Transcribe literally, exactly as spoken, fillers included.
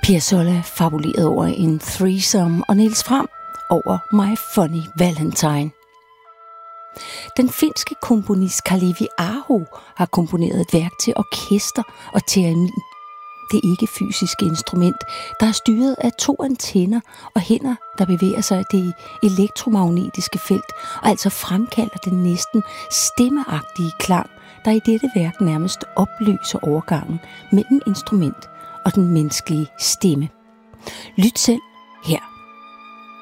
Piazzolla fabulerede over en threesome, og Niels Frahm over My Funny Valentine. Den finske komponist Kalevi Aho har komponeret et værk til orkester og theremin. Det ikke-fysiske instrument, der er styret af to antenner og hænder, der bevæger sig i det elektromagnetiske felt, og altså fremkalder den næsten stemmeagtige klang, der i dette værk nærmest opløser overgangen mellem instrument og den menneskelige stemme. Lyt selv her.